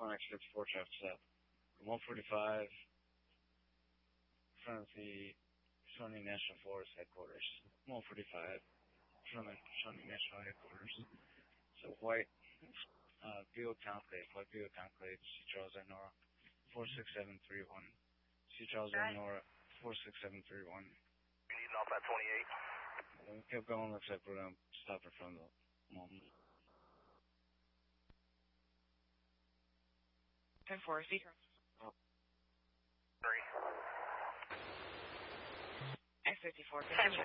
Quanix 54 traffic stop. 145 in front of the Shawnee National Forest headquarters. 145 in front of the Shawnee National headquarters. So white Buick Conclave, C. Charles Nora 46731. C. Charles Nora 46731. You need off that 28. We kept going, looks like we're going to stop in front of the moment. 10-4, C. 3. X-54, continue.